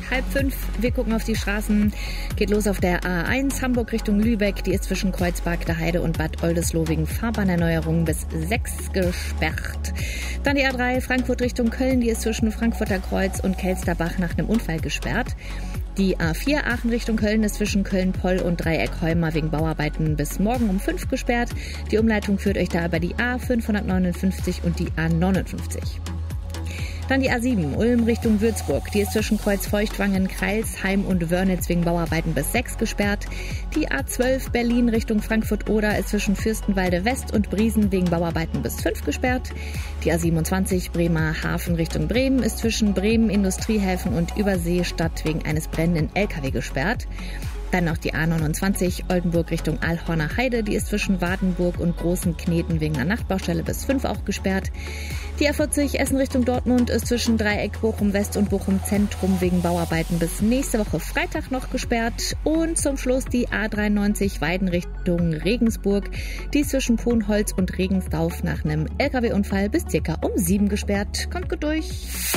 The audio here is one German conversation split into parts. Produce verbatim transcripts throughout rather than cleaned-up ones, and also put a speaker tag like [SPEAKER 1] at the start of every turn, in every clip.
[SPEAKER 1] halb fünf. Wir gucken auf die Straßen. Geht los auf der A eins Hamburg Richtung Lübeck. Die ist zwischen Kreuzberg, der Heide und Bad Oldesloe Fahrbahnerneuerung bis sechs gesperrt. Dann die A drei Frankfurt Richtung Köln. Die ist zwischen Frankfurter Kreuz und Kelsterbach nach einem Unfall gesperrt. Die A vier Aachen Richtung Köln ist zwischen Köln-Poll und Dreieck-Heuma wegen Bauarbeiten bis morgen um fünf gesperrt. Die Umleitung führt euch da über die A fünfhundertneunundfünfzig und die A neunundfünfzig. Dann die A sieben Ulm Richtung Würzburg. Die ist zwischen Kreuzfeuchtwangen, Kreilsheim und Wörnitz wegen Bauarbeiten bis sechs gesperrt. Die A zwölf Berlin Richtung Frankfurt-Oder ist zwischen Fürstenwalde West und Briesen wegen Bauarbeiten bis fünf gesperrt. Die A siebenundzwanzig Bremerhaven Richtung Bremen ist zwischen Bremen, Industriehäfen und Überseestadt wegen eines brennenden L K W gesperrt. Dann noch die A neunundzwanzig Oldenburg Richtung Alhorner Heide. Die ist zwischen Wardenburg und Großen Kneten wegen einer Nachtbaustelle bis fünf auch gesperrt. Die A vierzig Essen Richtung Dortmund ist zwischen Dreieck Bochum West und Bochum Zentrum wegen Bauarbeiten bis nächste Woche Freitag noch gesperrt. Und zum Schluss die A dreiundneunzig Weiden Richtung Regensburg. Die ist zwischen Pohnholz und Regensdorf nach einem L K W-Unfall bis circa um sieben gesperrt. Kommt gut durch.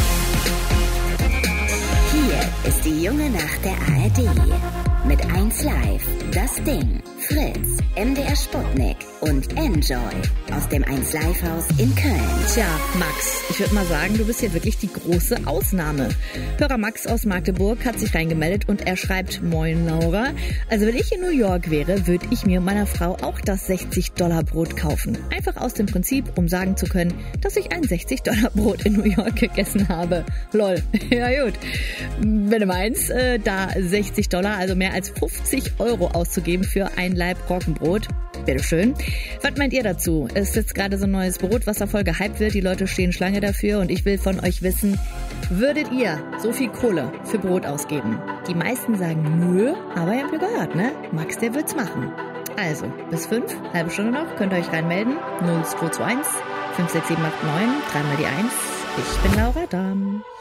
[SPEAKER 2] Hier ist die junge Nacht der A R D. Mit eins Live, Das Ding, Fritz, M D R Sputnik und Enjoy aus dem eins Live Haus in Köln.
[SPEAKER 1] Tja, Max, ich würde mal sagen, du bist hier wirklich die große Ausnahme. Hörer Max aus Magdeburg hat sich reingemeldet und er schreibt: Moin Laura, also wenn ich in New York wäre, würde ich mir und meiner Frau auch das sechzig Dollar Brot kaufen. Einfach aus dem Prinzip, um sagen zu können, dass ich ein sechzig Dollar Brot in New York gegessen habe. Lol, ja gut. Wenn du meinst, äh, da sechzig Dollar, also mehr als fünfzig Euro auszugeben für ein Laib Roggenbrot. Bitteschön. Was meint ihr dazu? Es ist jetzt gerade so ein neues Brot, was da voll gehypt wird. Die Leute stehen Schlange dafür und ich will von euch wissen, würdet ihr so viel Kohle für Brot ausgeben? Die meisten sagen nö, aber ihr habt ja gehört, ne? Max, der wird's machen. Also, bis fünf, halbe Stunde noch, könnt ihr euch reinmelden. null zwei zwei eins fünf sechs sieben acht neun, dreimal die eins. Ich bin Laura Dahm.